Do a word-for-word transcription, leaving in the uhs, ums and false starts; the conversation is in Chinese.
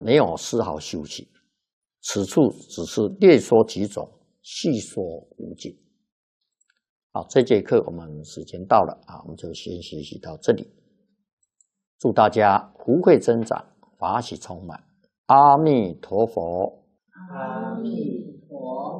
没有丝毫休息。此处只是略说几种，细说无尽。好，这节课我们时间到了啊，我们就先学习到这里。祝大家福慧增长，法喜充满。阿弥陀佛。 阿弥陀佛。